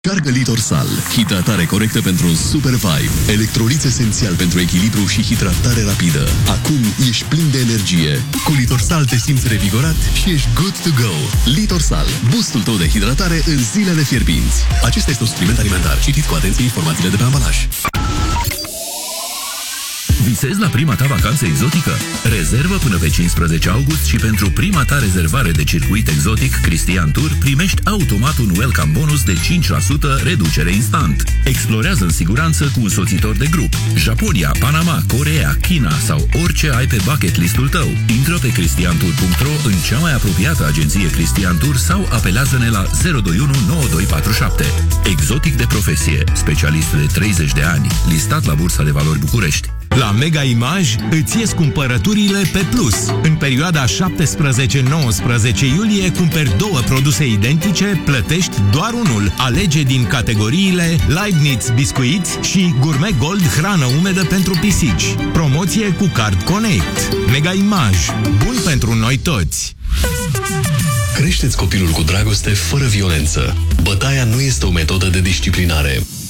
Cargă Litorsal, hidratare corectă pentru un super vibe, electroliți esențial pentru echilibru și hidratare rapidă. Acum ești plin de energie. Cu Litorsal te simți revigorat și ești good to go. Litorsal, boostul tău de hidratare în zilele fierbinți. Acesta este un supliment alimentar. Citiți cu atenție informațiile de pe ambalaj. Visezi la prima ta vacanță exotică? Rezervă până pe 15 august și pentru prima ta rezervare de circuit exotic Cristian Tour primești automat un welcome bonus de 5% reducere instant. Explorează în siguranță cu un soțitor de grup. Japonia, Panama, Coreea, China sau orice ai pe bucket listul tău. Intră pe cristiantour.ro în cea mai apropiată agenție Cristian Tour sau apelează-ne la 021 9247. Exotic de profesie, specialist de 30 de ani, listat la Bursa de Valori București. La Mega Image îți ies cumpărăturile pe plus. În perioada 17-19 iulie cumperi 2 produse identice, plătești doar unul. Alege din categoriile Leibniz biscuiți și Gourmet Gold hrană umedă pentru pisici. Promoție cu Card Connect. Mega Image. Bun pentru noi toți. Creșteți copilul cu dragoste fără violență. Bătaia nu este o metodă de disciplinare.